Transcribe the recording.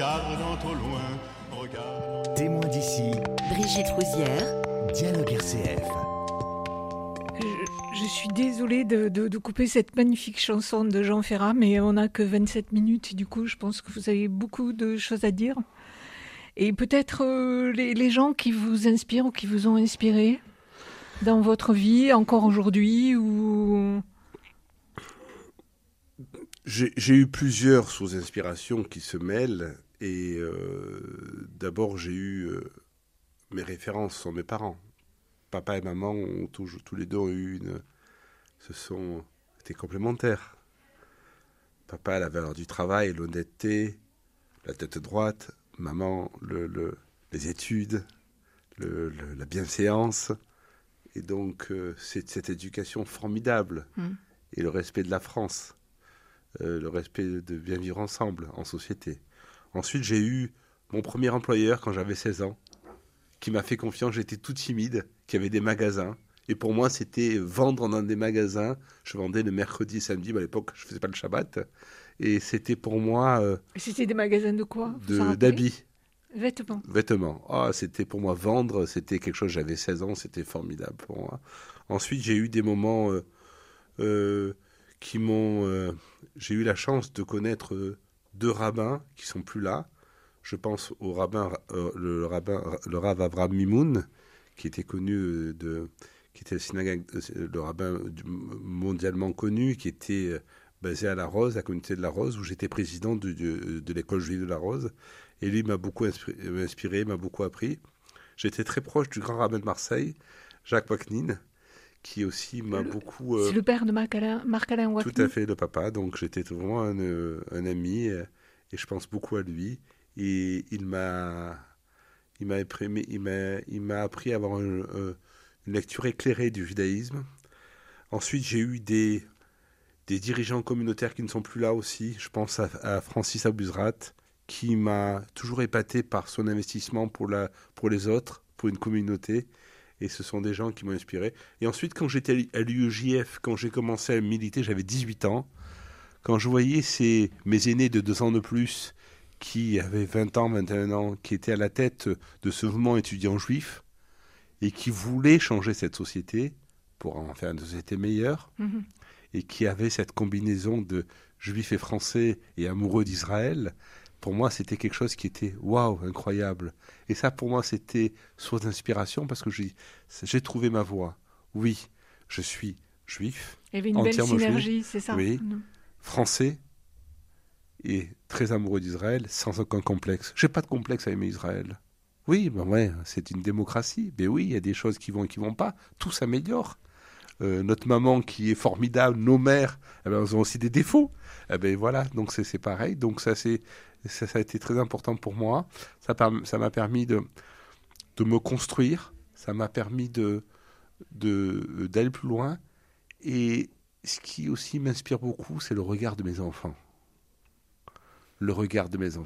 regardant au loin, regardant... Témoin d'ici, Brigitte Rouzière, Dialogue RCF. Je suis désolée de couper cette magnifique chanson de Jean Ferrat, mais on n'a que 27 minutes, du coup je pense que vous avez beaucoup de choses à dire. Et peut-être les gens qui vous inspirent ou qui vous ont inspiré dans votre vie, encore aujourd'hui ou... J'ai eu plusieurs sources d'inspiration qui se mêlent. Et d'abord, j'ai eu mes références sont mes parents. Papa et maman ont tous les deux eu été complémentaires. Papa, la valeur du travail, l'honnêteté, la tête droite. Maman, les études, la bienséance. Et donc, c'est cette éducation formidable. Et le respect de la France. Le respect de bien vivre ensemble, en société. Ensuite, j'ai eu mon premier employeur quand j'avais 16 ans, qui m'a fait confiance. J'étais tout timide, qui avait des magasins. Et pour moi, c'était vendre dans des magasins. Je vendais le mercredi et samedi, mais à l'époque, je ne faisais pas le Shabbat. Et c'était pour moi... C'était des magasins de quoi? D'habits. Vêtements. C'était pour moi vendre, c'était quelque chose, j'avais 16 ans, c'était formidable pour moi. Ensuite, j'ai eu des moments j'ai eu la chance de connaître deux rabbins qui sont plus là. Je pense au rabbin, le Rav Avraham Mimoun, qui était connu qui était le rabbin mondialement connu, qui était basé à La Rose, à la communauté de La Rose, où j'étais président de l'école juive de La Rose. Et lui m'a beaucoup inspiré, m'a beaucoup appris. J'étais très proche du grand rabbin de Marseille, Jacques Waknin, qui aussi m'a beaucoup... C'est le père de Marc-Alain Waknin. Tout à fait, le papa. Donc j'étais vraiment un ami et je pense beaucoup à lui. Et il m'a appris à avoir une lecture éclairée du judaïsme. Ensuite, j'ai eu des dirigeants communautaires qui ne sont plus là aussi. Je pense à Francis Abuzrat, qui m'a toujours épaté par son investissement pour les autres, pour une communauté. Et ce sont des gens qui m'ont inspiré. Et ensuite, quand j'étais à l'UEJF, quand j'ai commencé à militer, j'avais 18 ans. Quand je voyais mes aînés de 2 ans de plus, qui avaient 20 ans, 21 ans, qui étaient à la tête de ce mouvement étudiant juif, et qui voulaient changer cette société pour en faire une société meilleure, et qui avaient cette combinaison de juifs et français et amoureux d'Israël, pour moi, c'était quelque chose qui était waouh, incroyable. Et ça, pour moi, c'était source d'inspiration parce que j'ai trouvé ma voie. Oui, je suis juif. Il y avait une belle synergie, juif, c'est ça? Oui, français et très amoureux d'Israël, sans aucun complexe. J'ai pas de complexe à aimer Israël. Oui, c'est une démocratie. Mais oui, il y a des choses qui vont et qui vont pas. Tout s'améliore. Notre maman qui est formidable, nos mères, elles ont aussi des défauts. Voilà, donc c'est pareil. Donc ça a été très important pour moi. Ça m'a permis de me construire. Ça m'a permis d'aller plus loin. Et ce qui aussi m'inspire beaucoup, c'est le regard de mes enfants.